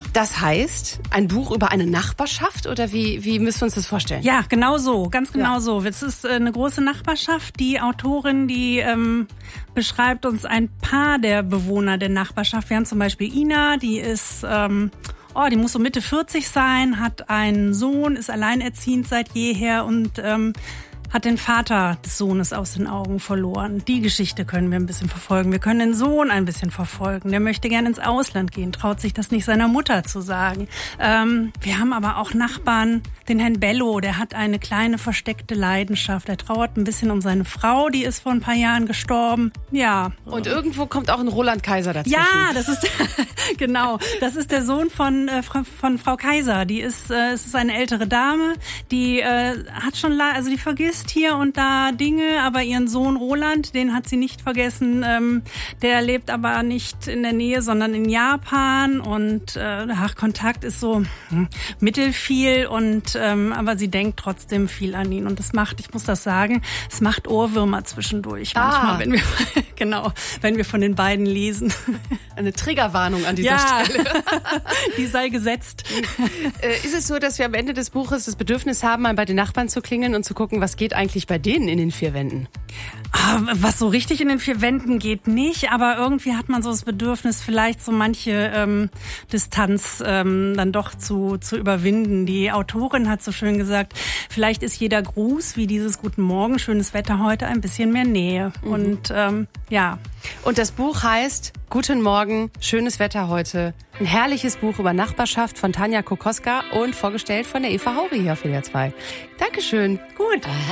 Das heißt, ein Buch über eine Nachbarschaft oder wie müssen wir uns das vorstellen? Ja, genau so, ganz genau so. Es ist eine große Nachbarschaft. Die Autorin, die beschreibt uns ein paar der Bewohner der Nachbarschaft. Wir haben zum Beispiel Ina, die ist... die muss so Mitte 40 sein, hat einen Sohn, ist alleinerziehend seit jeher und hat den Vater des Sohnes aus den Augen verloren. Die Geschichte können wir ein bisschen verfolgen. Wir können den Sohn ein bisschen verfolgen. Der möchte gerne ins Ausland gehen, traut sich das nicht seiner Mutter zu sagen. Wir haben aber auch Nachbarn, den Herrn Bello, der hat eine kleine versteckte Leidenschaft. Er trauert ein bisschen um seine Frau, die ist vor ein paar Jahren gestorben. Ja. Und irgendwo kommt auch ein Roland Kaiser dazwischen. Ja, das ist genau. Das ist der Sohn von Frau Kaiser. Es ist eine ältere Dame, die hat schon, die vergisst hier und da Dinge, aber ihren Sohn Roland, den hat sie nicht vergessen. Der lebt aber nicht in der Nähe, sondern in Japan und Kontakt ist so mittelfiel und aber sie denkt trotzdem viel an ihn und ich muss das sagen, es macht Ohrwürmer zwischendurch manchmal, wenn wir von den beiden lesen. Eine Triggerwarnung an dieser Stelle. Die sei gesetzt. Ist es so, dass wir am Ende des Buches das Bedürfnis haben, mal bei den Nachbarn zu klingeln und zu gucken, was geht eigentlich bei denen in den 4 Wänden? Was so richtig in den 4 Wänden geht nicht, aber irgendwie hat man so das Bedürfnis, vielleicht so manche Distanz dann doch zu überwinden. Die Autorin hat so schön gesagt, vielleicht ist jeder Gruß, wie dieses Guten Morgen, schönes Wetter heute, ein bisschen mehr Nähe. Und Und das Buch heißt Guten Morgen, schönes Wetter heute. Ein herrliches Buch über Nachbarschaft von Tanja Kokoska und vorgestellt von der Eva Hauri hier auf WDR 2. Dankeschön. Gut.